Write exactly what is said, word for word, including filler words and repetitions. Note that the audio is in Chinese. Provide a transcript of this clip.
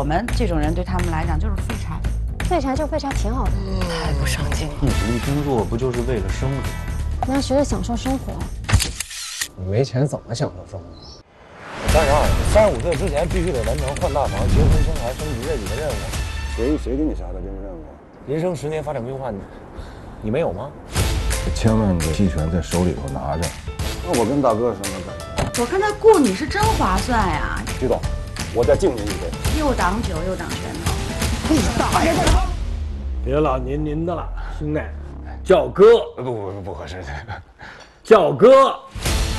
我们这种人对他们来讲就是废柴。 废柴就废柴挺好的， 太不上进了。 努力工作不就是为了生活？ 你要学着享受生活。 你没钱怎么享受生活？ 三十二，三十五岁之前必须得完成换大房、结婚、生孩、升级这几个任务。 谁谁给你下的这个任务？ 人生十年发展规划，你你没有吗？ 千万个期权在手里头拿着。那我跟大哥什么感我看他雇你是真划算呀！ 觉？徐总，我再敬您一杯。 又挡酒又挡拳头。 别老您您的了，兄弟，叫哥。 不不不不合适， 叫哥。